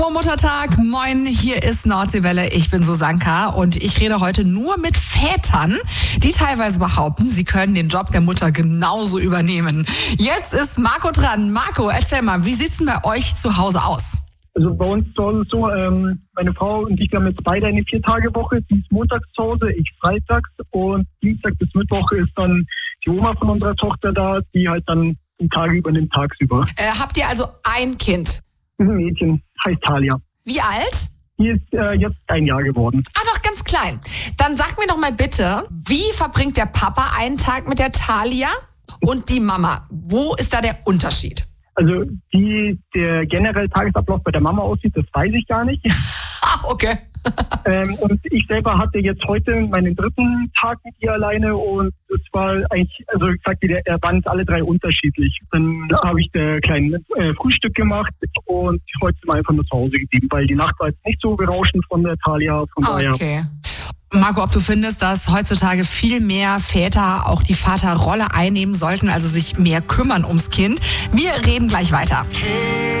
Frohen Muttertag, moin, hier ist Nordseewelle, ich bin Susanka und ich rede heute nur mit Vätern, die teilweise behaupten, sie können den Job der Mutter genauso übernehmen. Jetzt ist Marco dran. Marco, erzähl mal, wie sieht's denn bei euch zu Hause aus? Also bei uns zu Hause ist so, meine Frau und ich haben jetzt beide eine 4-Tage-Woche. Sie ist montags zu Hause, ich freitags, und Dienstag bis Mittwoch ist dann die Oma von unserer Tochter da, die halt dann die Tage übernimmt tagsüber. Habt ihr also ein Kind? Ein Mädchen, heißt Talia. Wie alt? Die ist jetzt 1 Jahr geworden. Ah, doch, ganz klein. Dann sag mir doch mal bitte, wie verbringt der Papa einen Tag mit der Talia und die Mama? Wo ist da der Unterschied? Also wie der generelle Tagesablauf bei der Mama aussieht, das weiß ich gar nicht. Ah, okay. Und ich selber hatte jetzt heute meinen 3. Tag mit ihr alleine, und es war eigentlich, also ich sagte, waren alle 3 unterschiedlich. Dann habe ich der kleinen Frühstück gemacht und heute sind wir einfach nur zu Hause geblieben, weil die Nacht war jetzt nicht so berauschend von der Talia. Von daher. Okay. Marco, ob du findest, dass heutzutage viel mehr Väter auch die Vaterrolle einnehmen sollten, also sich mehr kümmern ums Kind? Wir reden gleich weiter.